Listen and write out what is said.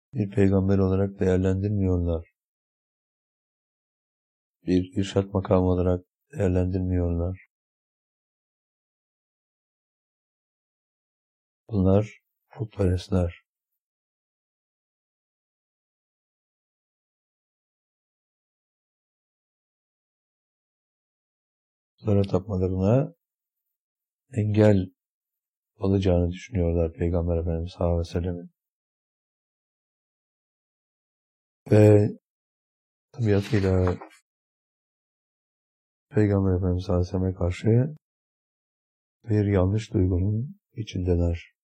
bir peygamber olarak değerlendirmiyorlar. Bir irşat makamı olarak değerlendirmiyorlar. Bunlar putperestler. Putlara tapmalarına engel olacağını düşünüyorlar Peygamber Efendimiz sallallahu aleyhi ve sellem'in. Ve tabiatıyla Peygamber Efendimiz sallallahu aleyhi ve sellem'e karşı bir yanlış duygunun içindeler.